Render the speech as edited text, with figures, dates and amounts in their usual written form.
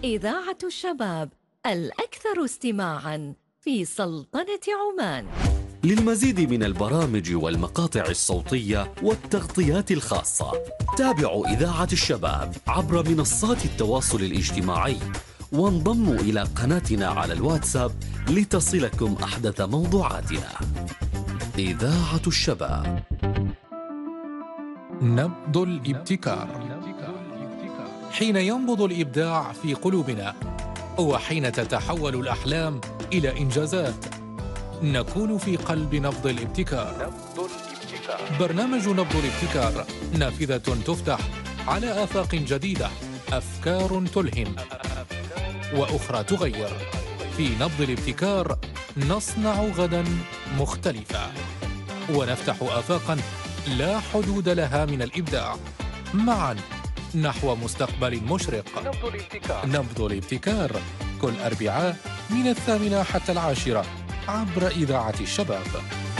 إذاعة الشباب الأكثر استماعاً في سلطنة عمان. للمزيد من البرامج والمقاطع الصوتية والتغطيات الخاصة تابعوا إذاعة الشباب عبر منصات التواصل الاجتماعي وانضموا إلى قناتنا على الواتساب لتصلكم أحدث موضوعاتنا. إذاعة الشباب. نبض الابتكار. حين ينبض الإبداع في قلوبنا وحين تتحول الأحلام إلى إنجازات نكون في قلب نبض الابتكار. برنامج نبض الابتكار نافذة تفتح على آفاق جديدة، أفكار تلهم وأخرى تغير. في نبض الابتكار نصنع غدا مختلفا ونفتح آفاقا لا حدود لها من الإبداع معا نحو مستقبل مشرق. نبض الابتكار كل أربعاء من 8 حتى 10 عبر إذاعة الشباب.